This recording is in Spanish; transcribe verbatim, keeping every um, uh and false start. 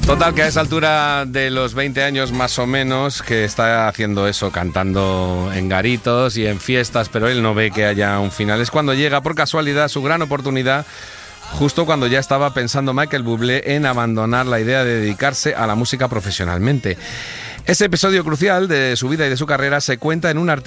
Total, que a esa altura de los veinte años más o menos, que está haciendo eso, cantando en garitos y en fiestas, pero él no ve que haya un final. Es cuando llega, por casualidad, su gran oportunidad, justo cuando ya estaba pensando Michael Bublé en abandonar la idea de dedicarse a la música profesionalmente. Ese episodio crucial de su vida y de su carrera se cuenta en un artículo